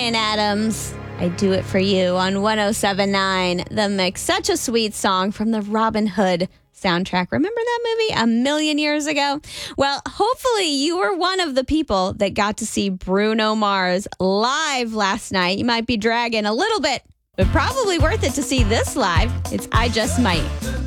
Bryan Adams. I Do It For You on 107.9 The Mix. Such a sweet song from the Robin Hood soundtrack. Remember that movie a million years ago? Well, hopefully you were one of the people that got to see Bruno Mars live last night. You might be dragging a little bit, but probably worth it to see this live. It's I Just Might.